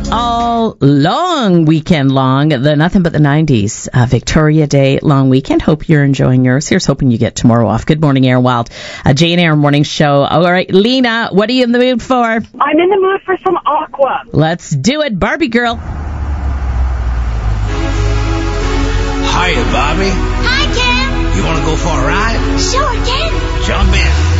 all long weekend long, the Nothing But the 90s Victoria Day long weekend. Hope you're enjoying yours. Here's hoping you get tomorrow off. Good morning, Aaron Wild. Jay and Aaron Morning Show. All right, Lena, what are you in the mood for? I'm in the mood for some Aqua. Let's do it, Barbie girl. Hiya, Bobby. Hi, Ken. You want to go for a ride? Sure, Ken. Jump in.